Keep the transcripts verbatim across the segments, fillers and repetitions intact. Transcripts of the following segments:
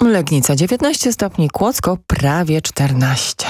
Legnica dziewiętnaście stopni, Kłodzko prawie czternaście.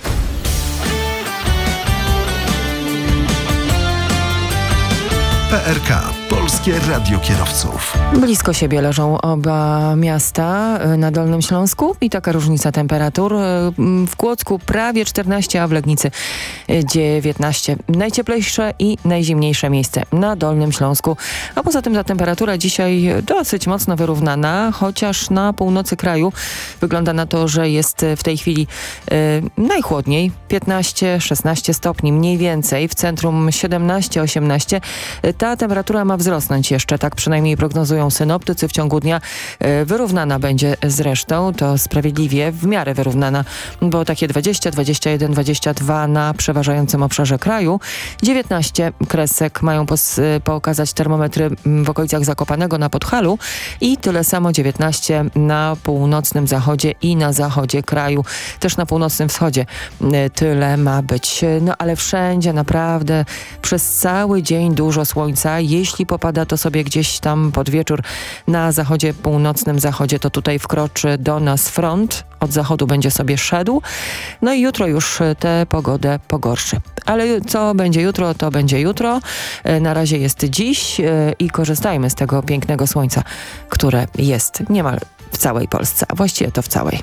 P R K. Polskie Radio Kierowców. Blisko siebie leżą oba miasta na Dolnym Śląsku i taka różnica temperatur. W Kłodzku prawie czternaście, a w Legnicy dziewiętnaście. Najcieplejsze i najzimniejsze miejsce na Dolnym Śląsku. A poza tym ta temperatura dzisiaj dosyć mocno wyrównana, chociaż na północy kraju wygląda na to, że jest w tej chwili y, najchłodniej. piętnaście szesnaście stopni mniej więcej. W centrum siedemnaście osiemnaście. Ta temperatura ma wzrosnąć jeszcze, tak przynajmniej prognozują synoptycy. W ciągu dnia y, wyrównana będzie zresztą. To sprawiedliwie, w miarę wyrównana, bo takie dwadzieścia, dwadzieścia jeden, dwadzieścia dwa na przeważającym obszarze kraju. dziewiętnaście kresek mają pos, pokazać termometry w okolicach Zakopanego na Podhalu i tyle samo dziewiętnaście na północnym zachodzie i na zachodzie kraju. Też na północnym wschodzie tyle ma być. No ale wszędzie naprawdę przez cały dzień dużo słońca. Jeśli popada to sobie gdzieś tam pod wieczór na zachodzie, północnym zachodzie, to tutaj wkroczy do nas front. Od zachodu będzie sobie szedł. No i jutro już tę pogodę pogorszy. Ale co będzie jutro, to będzie jutro. Na razie jest dziś i korzystajmy z tego pięknego słońca, które jest niemal w całej Polsce, a właściwie to w całej.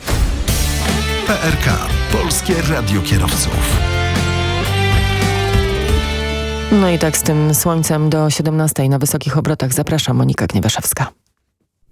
P R K. Polskie Radio Kierowców. No i tak z tym słońcem do siedemnastej na wysokich obrotach zapraszam, Monika Gniewaszewska.